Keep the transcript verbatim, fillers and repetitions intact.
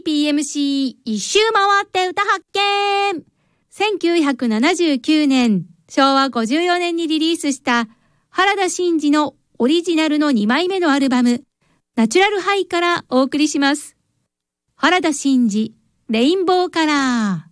ーピーエムシー 一周回って歌発見。せんきゅうひゃくななじゅうきゅうねん、しょうわごじゅうよねんにリリースした原田真二のオリジナルのにまいめのアルバム、ナチュラルハイからお送りします。原田真二、レインボーカラー。